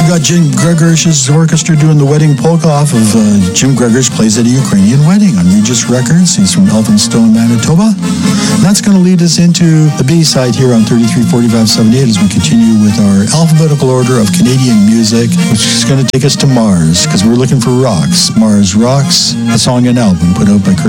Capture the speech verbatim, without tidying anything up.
got Jim Gregorich's orchestra doing the wedding polka off of uh, Jim Gregorich Plays at a Ukrainian Wedding on Regis Records. He's from Elphinstone, Manitoba. And that's going to lead us into the B-side here on thirty-three forty-five seventy-eight as we continue with our alphabetical order of Canadian music, which is going to take us to Mars, because we're looking for Rocks. Mars Rocks, a song and album put out by Kurt